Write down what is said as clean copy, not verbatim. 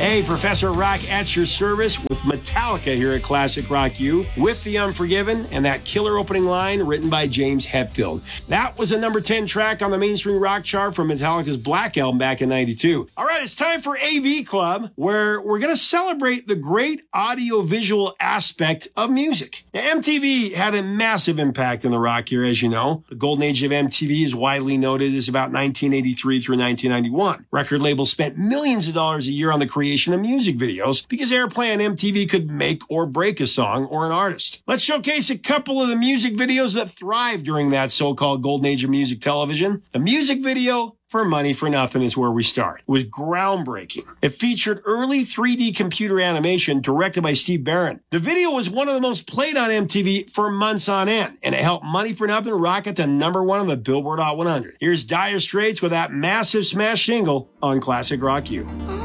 Hey, Professor Rock at your service with Metallica here at Classic Rock U with The Unforgiven and that killer opening line written by James Hetfield. That was a number 10 track on the mainstream rock chart from Metallica's Black Album back in 92. All right, it's time for AV Club, where we're going to celebrate the great audio-visual aspect of music. Now, MTV had a massive impact in the rock era, as you know. The golden age of MTV is widely noted as about 1983 through 1991. Record labels spent millions of dollars a year on the creation of music videos because airplay on MTV could make or break a song or an artist. Let's showcase a couple of the music videos that thrived during that so-called golden age of music television. The music video for Money for Nothing is where we start. It was groundbreaking. It featured early 3D computer animation directed by Steve Barron. The video was one of the most played on MTV for months on end, and it helped Money for Nothing rocket to number 1 on the Billboard Hot 100. Here's Dire Straits with that massive smash single on Classic Rock U.